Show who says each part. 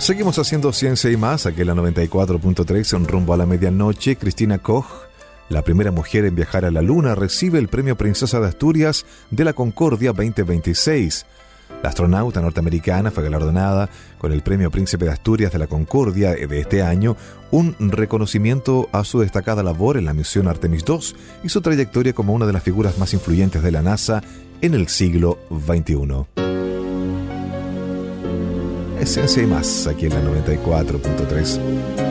Speaker 1: Seguimos haciendo ciencia y más, aquí en la 94.3, en rumbo a la medianoche. Cristina Koch, la primera mujer en viajar a la Luna, recibe el Premio Princesa de Asturias de la Concordia 2026. La astronauta norteamericana fue galardonada con el Premio Príncipe de Asturias de la Concordia de este año, un reconocimiento a su destacada labor en la misión Artemis II y su trayectoria como una de las figuras más influyentes de la NASA en el siglo XXI. Ciencia y más, aquí en la 94.3.